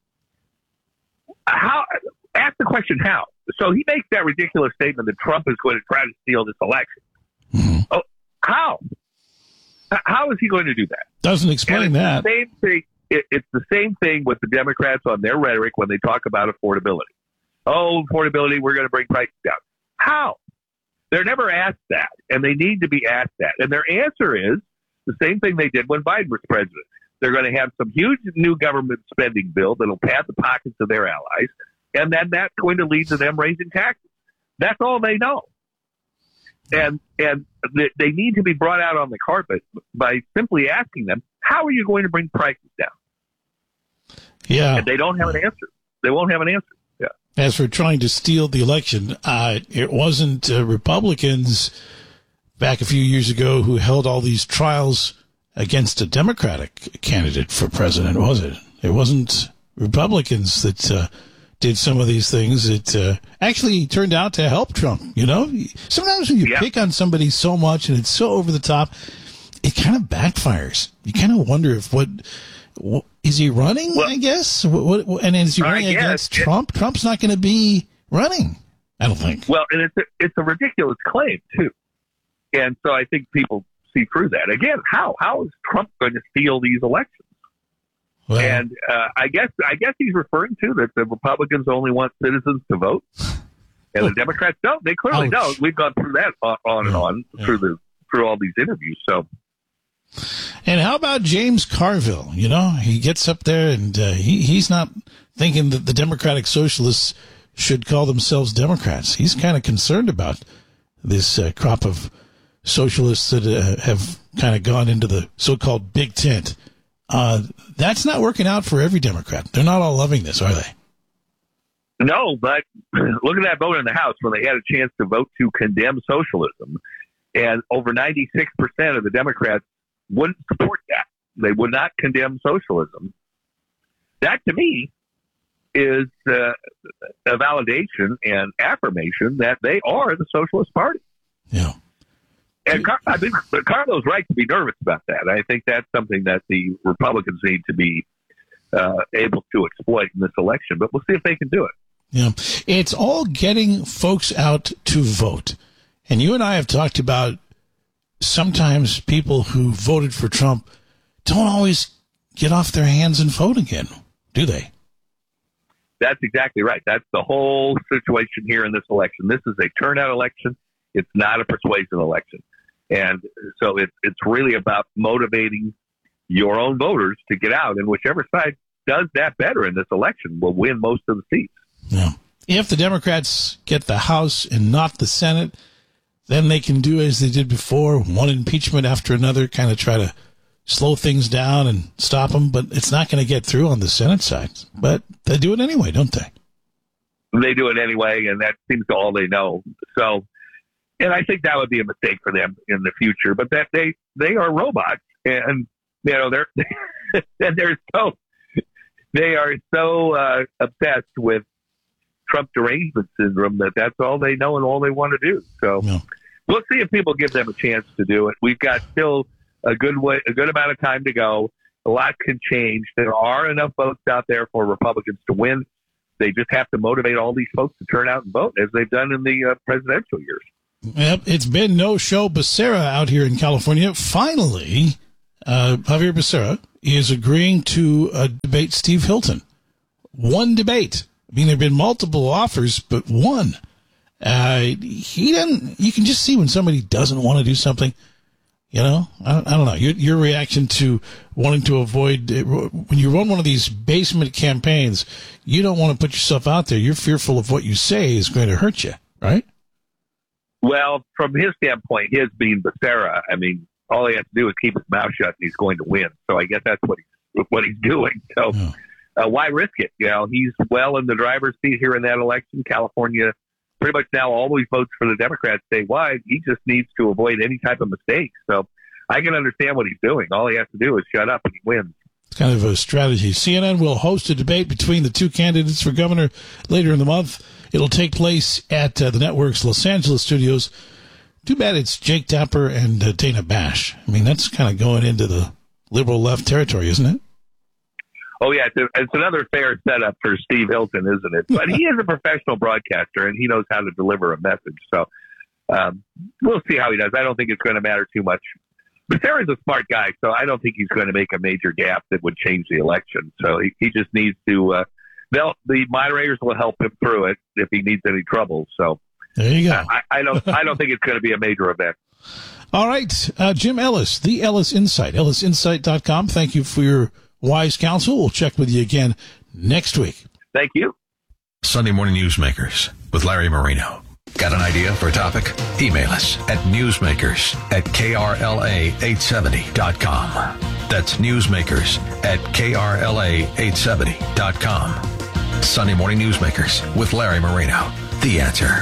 How, ask the question, how? So he makes that ridiculous statement that Trump is going to try to steal this election. Mm-hmm. Oh, how? How is he going to do that? Doesn't explain that. The same thing, it, it's the same thing with the Democrats on their rhetoric when they talk about affordability. Oh, affordability, we're going to bring prices down. How? They're never asked that, and they need to be asked that. And their answer is the same thing they did when Biden was president. They're going to have some huge new government spending bill that'll pad the pockets of their allies, and then that's going to lead to them raising taxes. That's all they know. And and they need to be brought out on the carpet by simply asking them, how are you going to bring prices down? Yeah. And they don't have an answer. They won't have an answer. Yeah. As for trying to steal the election, uh, it wasn't uh, Republicans back a few years ago who held all these trials against a Democratic candidate for president, was it? It wasn't Republicans that uh, did some of these things. It uh, actually turned out to help Trump, you know? Sometimes when you yeah. pick on somebody so much and it's so over the top, it kind of backfires. You kind of wonder if what, what is he running, well, I guess? What, what, and is he running I against guess. Trump? Trump's not going to be running, I don't think. Well, and it's a, it's a ridiculous claim, too. And so I think people see through that. Again, how? How is Trump going to steal these elections? Well, and uh, I guess I guess he's referring to that the Republicans only want citizens to vote, and the Democrats don't. They clearly ouch. don't. We've gone through that on, on and on yeah. through the through all these interviews. So, and how about James Carville? You know, he gets up there and uh, he he's not thinking that the Democratic Socialists should call themselves Democrats. He's kind of concerned about this uh, crop of socialists that uh, have kind of gone into the so-called big tent. Uh, that's not working out for every Democrat. They're not all loving this, are they? No, but look at that vote in the House when they had a chance to vote to condemn socialism. And over ninety-six percent of the Democrats wouldn't support that. They would not condemn socialism. That, to me, is uh, a validation and affirmation that they are the Socialist Party. Yeah. And Car- I think Carlos right to be nervous about that. I think that's something that the Republicans need to be uh, able to exploit in this election. But we'll see if they can do it. Yeah, it's all getting folks out to vote. And you and I have talked about sometimes people who voted for Trump don't always get off their hands and vote again, do they? That's exactly right. That's the whole situation here in this election. This is a turnout election. It's not a persuasion election. And so it's it's really about motivating your own voters to get out. And whichever side does that better in this election will win most of the seats. Yeah. if the Democrats get the House and not the Senate, then they can do as they did before, one impeachment after another, kind of try to slow things down and stop them. But it's not going to get through on the Senate side. But they do it anyway, don't they? They do it anyway, and that seems to all they know. So, and I think that would be a mistake for them in the future. But that they they are robots, and you know they're and they're so they are so uh, obsessed with Trump derangement syndrome that that's all they know and all they want to do. So yeah. We'll see if people give them a chance to do it. We've got still a good way, a good amount of time to go. A lot can change. There are enough votes out there for Republicans to win. They just have to motivate all these folks to turn out and vote, as they've done in the uh, presidential years. Yep, it's been no show Becerra out here in California. Finally, uh, Javier Becerra is agreeing to uh, debate Steve Hilton. One debate. I mean, there have been multiple offers, but one. Uh, he doesn't. You can just see when somebody doesn't want to do something. You know, I, I don't know. Your, your reaction to wanting to avoid when you run one of these basement campaigns, you don't want to put yourself out there. You're fearful of what you say is going to hurt you, right? Well, from his standpoint, his being Becerra, I mean, all he has to do is keep his mouth shut, and he's going to win. So I guess that's what he's what he's doing. So. Yeah. Uh, why risk it? You know, he's well in the driver's seat here in that election. California, pretty much now, always votes for the Democrats statewide. He just needs to avoid any type of mistake. So I can understand what he's doing. All he has to do is shut up and he wins. It's kind of a strategy. C N N will host a debate between the two candidates for governor later in the month. It'll take place at uh, the network's Los Angeles studios. Too bad it's Jake Tapper and uh, Dana Bash. I mean, that's kind of going into the liberal left territory, isn't it? Oh, yeah, it's, a, it's another fair setup for Steve Hilton, isn't it? But he is a professional broadcaster, and he knows how to deliver a message. So um, we'll see how he does. I don't think it's going to matter too much. Becerra's a smart guy, so I don't think he's going to make a major gap that would change the election. So he, he just needs to uh, – they'll the moderators will help him through it if he needs any trouble. So there you go. I, I don't I don't think it's going to be a major event. All right. Uh, Jim Ellis, the Ellis Insight, ellis insight dot com. Thank you for your – wise counsel. We'll check with you again next week. Thank you. Sunday Morning Newsmakers with Larry Marino. Got an idea for a topic? Email us at newsmakers at K R L A eight seventy dot com. That's newsmakers at K R L A eight seventy dot com. Sunday Morning Newsmakers with Larry Marino. The Answer.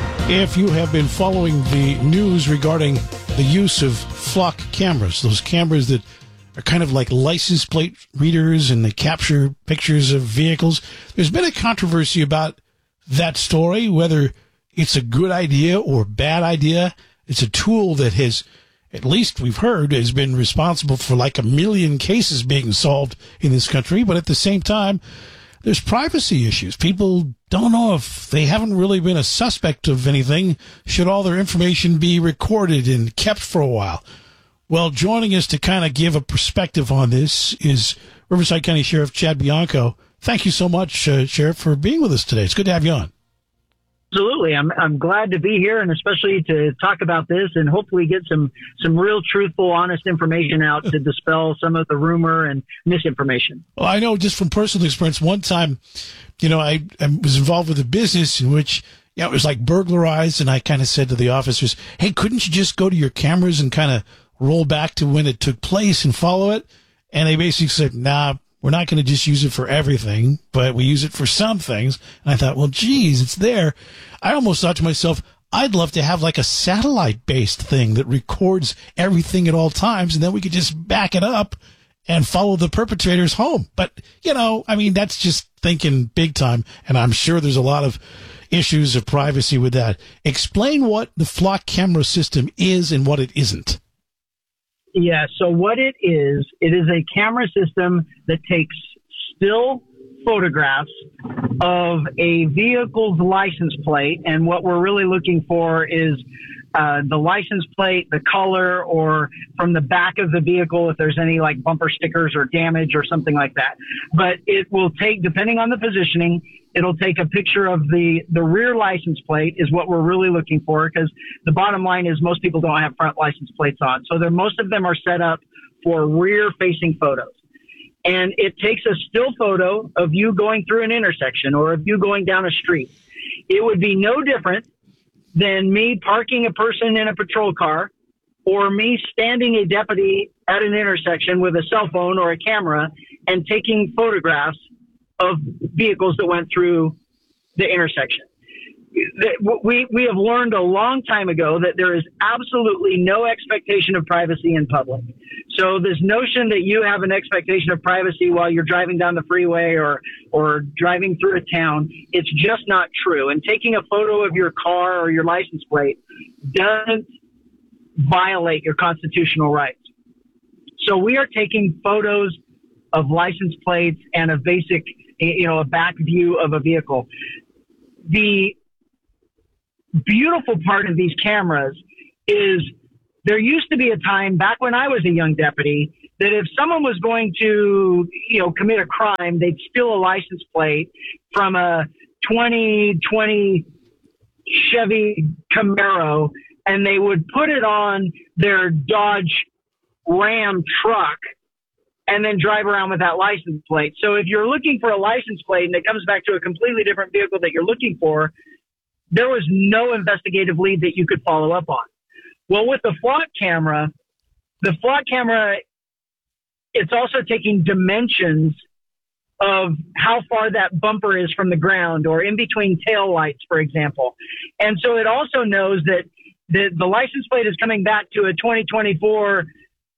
If you have been following the news regarding the use of flock cameras, those cameras that are kind of like license plate readers and they capture pictures of vehicles. There's been a controversy about that story, whether it's a good idea or bad idea. It's a tool that has, at least we've heard, has been responsible for like a million cases being solved in this country. But at the same time, there's privacy issues. People don't know if they haven't really been a suspect of anything. Should all their information be recorded and kept for a while? Well, joining us to kind of give a perspective on this is Riverside County Sheriff Chad Bianco. Thank you so much, uh, Sheriff, for being with us today. It's good to have you on. Absolutely. I'm I'm glad to be here, and especially to talk about this and hopefully get some, some real truthful, honest information out to dispel some of the rumor and misinformation. Well, I know just from personal experience, one time, you know, I, I was involved with a business in which yeah, it was like burglarized, and I kind of said to the officers, hey, couldn't you just go to your cameras and kind of roll back to when it took place and follow it? And they basically said, nah, we're not going to just use it for everything, but we use it for some things. And I thought, well, geez, it's there. I almost thought to myself, I'd love to have like a satellite-based thing that records everything at all times, and then we could just back it up and follow the perpetrators home. But, you know, I mean, that's just thinking big time, and I'm sure there's a lot of issues of privacy with that. Explain what the flock camera system is and what it isn't. Yeah, so what it is, it is a camera system that takes still photographs of a vehicle's license plate, and what we're really looking for is uh, the license plate, the color, or from the back of the vehicle if there's any like bumper stickers or damage or something like that. But it will take, depending on the positioning, it'll take a picture of the, the rear license plate is what we're really looking for, because the bottom line is most people don't have front license plates on. So they're, most of them are set up for rear-facing photos. And it takes a still photo of you going through an intersection or of you going down a street. It would be no different than me parking a person in a patrol car or me standing a deputy at an intersection with a cell phone or a camera and taking photographs of vehicles that went through the intersection. We, we have learned a long time ago that there is absolutely no expectation of privacy in public. So this notion that you have an expectation of privacy while you're driving down the freeway or, or driving through a town, it's just not true. And taking a photo of your car or your license plate doesn't violate your constitutional rights. So we are taking photos of license plates and a basic, you know, a back view of a vehicle. The beautiful part of these cameras is there used to be a time back when I was a young deputy that if someone was going to, you know, commit a crime, they'd steal a license plate from a twenty twenty Chevy Camaro and they would put it on their Dodge Ram truck and then drive around with that license plate. So if you're looking for a license plate and it comes back to a completely different vehicle that you're looking for, there was no investigative lead that you could follow up on. Well, with the flock camera, the flock camera, it's also taking dimensions of how far that bumper is from the ground or in between tail lights, for example. And so it also knows that the, the license plate is coming back to a twenty twenty-four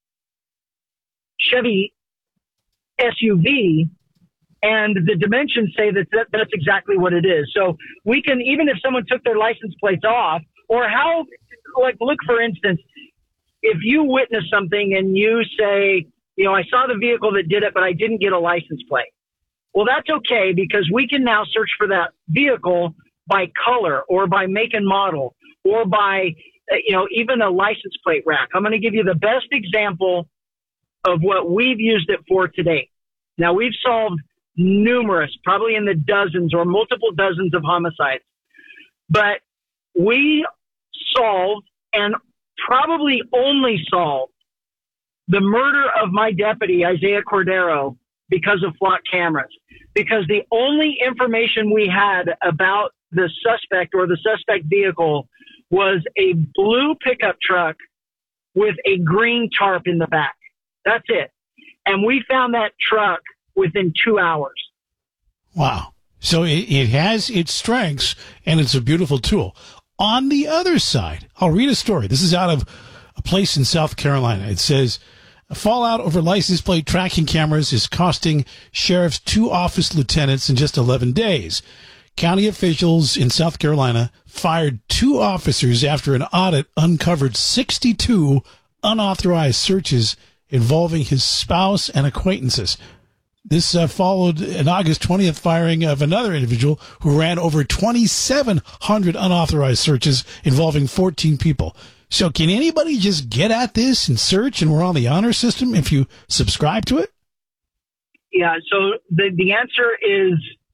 Chevy S U V, and the dimensions say that, that that's exactly what it is. So we can, even if someone took their license plates off, or how, like, look, for instance, if you witness something and you say, you know, I saw the vehicle that did it, but I didn't get a license plate. Well, that's okay because we can now search for that vehicle by color or by make and model or by, you know, even a license plate rack. I'm going to give you the best example of what we've used it for today. Now, we've solved numerous, probably in the dozens or multiple dozens of homicides, but we solved and probably only solved the murder of my deputy, Isaiah Cordero, because of flock cameras. Because the only information we had about the suspect or the suspect vehicle was a blue pickup truck with a green tarp in the back. That's it. And we found that truck within two hours. Wow. So it, it has its strengths, and it's a beautiful tool. On the other side, I'll read a story. This is out of a place in South Carolina. It says, a fallout over license plate tracking cameras is costing sheriffs two office lieutenants in just eleven days. County officials in South Carolina fired two officers after an audit uncovered sixty-two unauthorized searches involving his spouse and acquaintances. This uh, followed an August twentieth firing of another individual who ran over twenty-seven hundred unauthorized searches involving fourteen people. So can anybody just get at this and search, and we're on the honor system if you subscribe to it? Yeah, so the, the answer is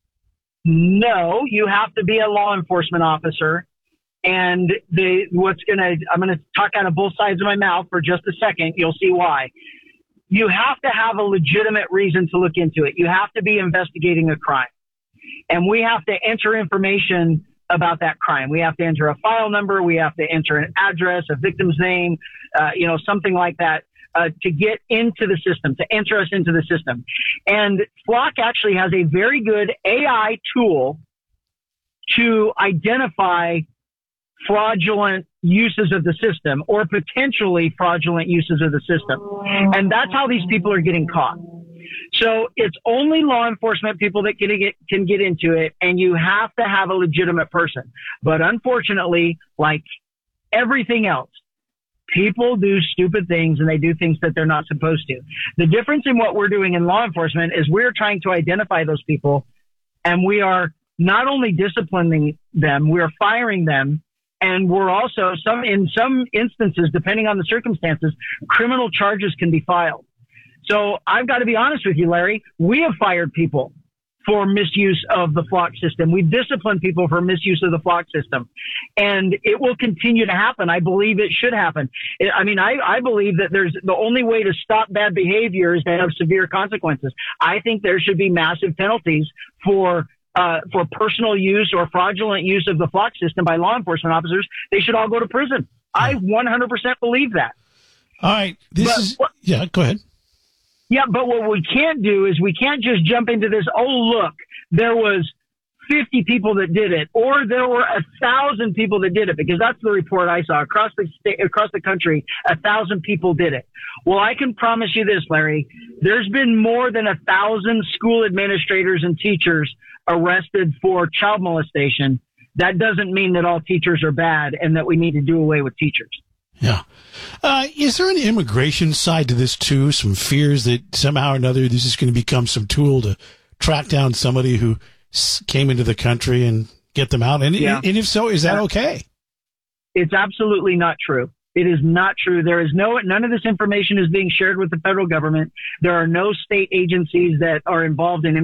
no. You have to be a law enforcement officer. And the what's going to, I'm going to talk out of both sides of my mouth for just a second. You'll see why. You have to have a legitimate reason to look into it. You have to be investigating a crime. And we have to enter information about that crime. We have to enter a file number. We have to enter an address, a victim's name, uh, you know, something like that, uh, to get into the system, to enter us into the system. And Flock actually has a very good A I tool to identify fraudulent uses of the system or potentially fraudulent uses of the system. And that's how these people are getting caught. So it's only law enforcement people that can get, can get into it, and you have to have a legitimate person. But unfortunately, like everything else, people do stupid things and they do things that they're not supposed to. The difference in what we're doing in law enforcement is we're trying to identify those people, and we are not only disciplining them, we're firing them. And we're also, some in some instances, depending on the circumstances, criminal charges can be filed. So I've got to be honest with you, Larry. We have fired people for misuse of the Flock system. We've disciplined people for misuse of the Flock system. And it will continue to happen. I believe it should happen. I mean, I, I believe that there's the only way to stop bad behavior is to have severe consequences. I think there should be massive penalties for uh, for personal use or fraudulent use of the flock system by law enforcement officers, they should all go to prison. I one hundred percent believe that. All right. This But is, what- yeah, go ahead. Yeah, but what we can't do is we can't just jump into this, oh, look, there was fifty people that did it, or there were a thousand people that did it, because that's the report I saw across the state, across the country. A thousand people did it. Well, I can promise you this, Larry. There's been more than a thousand school administrators and teachers arrested for child molestation. That doesn't mean that all teachers are bad and that we need to do away with teachers. Yeah. Uh, is there an immigration side to this too? Some fears that somehow or another this is going to become some tool to track down somebody who s- came into the country and get them out? And, Yeah. and if so, is that okay? It's absolutely not true. It is not true. There is no, none of this information is being shared with the federal government. There are no state agencies that are involved in